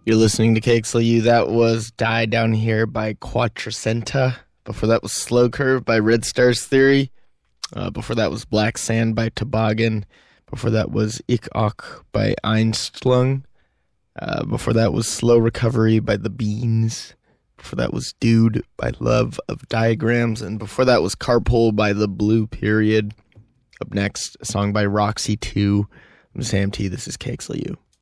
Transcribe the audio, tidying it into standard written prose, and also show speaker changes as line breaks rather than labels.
You're listening to KXLU. That was Die Down Here by Quattrocenta. Before that was Slow Curve by Red Stars Theory. Before that was Black Sand by Toboggan. Before that was Ich auch by Einschlung. Before that was Slow Recovery by The Beans. Before that was Dude by Love of Diagrams. And before that was Carpool by The Blue Period. Up next, a song by Roxy 2. I'm Sam T. This is KXLU.